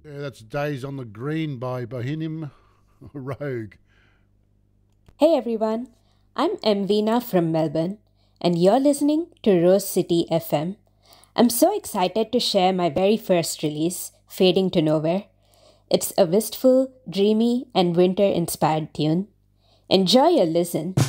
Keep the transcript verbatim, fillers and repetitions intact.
Yeah, that's Days on the Green by Bohemian Rogue. Hey everyone, I'm Mvina from Melbourne, and you're listening to Rose City F M. I'm so excited to share my very first release, Fading to Nowhere. It's a wistful, dreamy, and winter inspired tune. Enjoy your listen.